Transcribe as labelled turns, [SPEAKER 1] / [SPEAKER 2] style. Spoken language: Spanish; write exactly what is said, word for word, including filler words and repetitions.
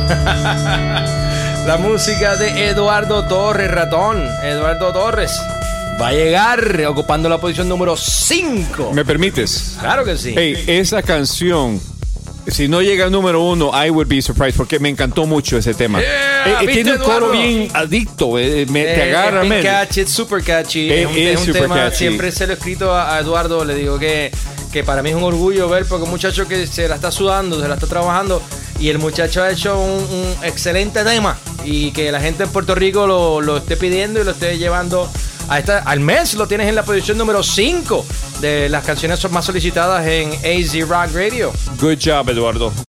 [SPEAKER 1] La música de Eduardo Torres, ratón. Eduardo Torres va a llegar ocupando la posición número cinco.
[SPEAKER 2] ¿Me permites?
[SPEAKER 1] Claro que sí.
[SPEAKER 2] Hey, esa canción, si no llega al número uno, I would be surprised, porque me encantó mucho ese tema.
[SPEAKER 1] Yeah,
[SPEAKER 2] eh, tiene un
[SPEAKER 1] Eduardo?
[SPEAKER 2] coro bien adicto, eh, me,
[SPEAKER 1] Eh,
[SPEAKER 2] te agarra,
[SPEAKER 1] es bien
[SPEAKER 2] man.
[SPEAKER 1] catchy, es super catchy.
[SPEAKER 2] Es-
[SPEAKER 1] Es, un,
[SPEAKER 2] es
[SPEAKER 1] es un
[SPEAKER 2] super
[SPEAKER 1] tema,
[SPEAKER 2] catchy.
[SPEAKER 1] siempre se lo he escrito a, a Eduardo, le digo que, que para mí es un orgullo ver, porque un muchacho que se la está sudando, se la está trabajando, y el muchacho ha hecho un, un excelente tema, y que la gente en Puerto Rico lo, lo esté pidiendo y lo esté llevando a esta, al mes. Lo tienes en la posición número cinco de las canciones más solicitadas en A Z Rock Radio.
[SPEAKER 2] Good job, Eduardo.